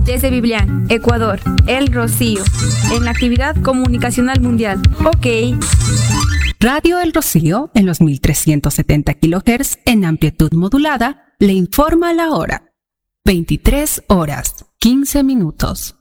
Desde Biblián, Ecuador, El Rocío, en la actividad comunicacional mundial. Ok. Radio El Rocío, en los 1370 kHz en amplitud modulada, le informa la hora. 23 horas, 15 minutos.